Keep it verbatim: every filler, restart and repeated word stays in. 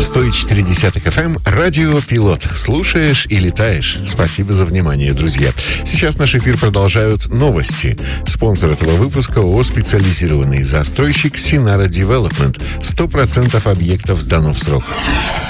сто и четыре десятых эф эм, радио «Пилот». Слушаешь и летаешь. Спасибо за внимание, друзья. Сейчас наш эфир продолжают новости. Спонсор этого выпуска ООО «Специализированный застройщик Синара Девелопмент». сто процентов объектов сдано в срок.